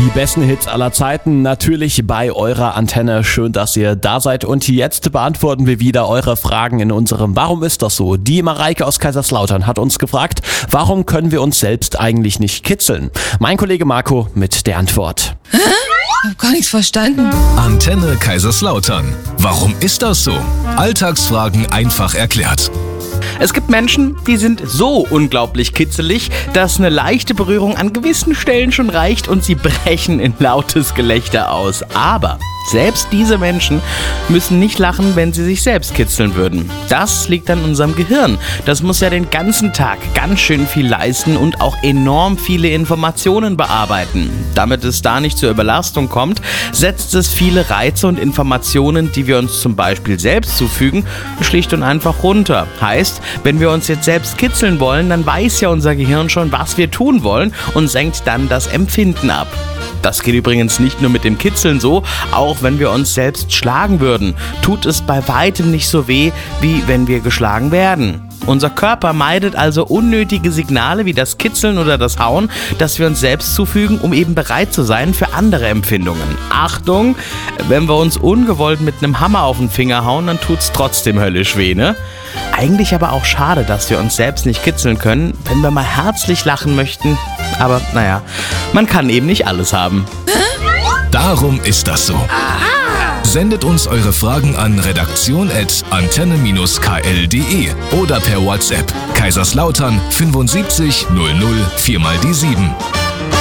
Die besten Hits aller Zeiten natürlich bei eurer Antenne. Schön, dass ihr da seid. Und jetzt beantworten wir wieder eure Fragen in unserem Warum ist das so? Die Mareike aus Kaiserslautern hat uns gefragt, warum können wir uns selbst eigentlich nicht kitzeln? Mein Kollege Marco mit der Antwort. Ich hab gar nichts verstanden. Antenne Kaiserslautern. Warum ist das so? Alltagsfragen einfach erklärt. Es gibt Menschen, die sind so unglaublich kitzelig, dass eine leichte Berührung an gewissen Stellen schon reicht und sie brechen in lautes Gelächter aus. Aber selbst diese Menschen müssen nicht lachen, wenn sie sich selbst kitzeln würden. Das liegt an unserem Gehirn. Das muss ja den ganzen Tag ganz schön viel leisten und auch enorm viele Informationen bearbeiten. Damit es da nicht zur Überlastung kommt, setzt es viele Reize und Informationen, die wir uns zum Beispiel selbst zufügen, schlicht und einfach runter. Heißt, wenn wir uns jetzt selbst kitzeln wollen, dann weiß ja unser Gehirn schon, was wir tun wollen und senkt dann das Empfinden ab. Das geht übrigens nicht nur mit dem Kitzeln so, auch wenn wir uns selbst schlagen würden, tut es bei weitem nicht so weh, wie wenn wir geschlagen werden. Unser Körper meidet also unnötige Signale wie das Kitzeln oder das Hauen, das wir uns selbst zufügen, um eben bereit zu sein für andere Empfindungen. Achtung, wenn wir uns ungewollt mit einem Hammer auf den Finger hauen, dann tut's trotzdem höllisch weh, ne? Eigentlich aber auch schade, dass wir uns selbst nicht kitzeln können, wenn wir mal herzlich lachen möchten. Aber naja, man kann eben nicht alles haben. Darum ist das so. Sendet uns eure Fragen an redaktion@antenne-kl.de oder per WhatsApp Kaiserslautern 75 00 4 mal die 7.